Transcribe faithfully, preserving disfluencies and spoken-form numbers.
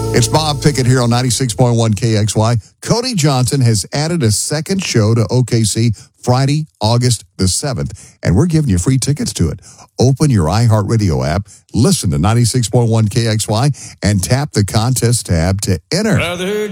It's Bob Pickett here on ninety-six point one K X Y. Cody Johnson has added a second show to O K C Friday, August the seventh, and we're giving you free tickets to it. Open your iHeartRadio app, listen to ninety-six point one K X Y, and tap the contest tab to enter. Brother.